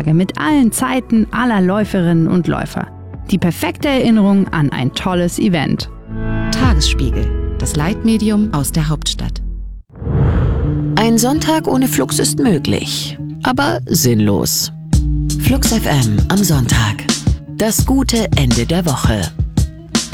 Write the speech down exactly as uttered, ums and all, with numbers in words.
Tage mit allen Zeiten aller Läuferinnen und Läufer. Die perfekte Erinnerung an ein tolles Event. Tagesspiegel, das Leitmedium aus der Hauptstadt. Ein Sonntag ohne Flux ist möglich, aber sinnlos. Flux F M am Sonntag. Das gute Ende der Woche.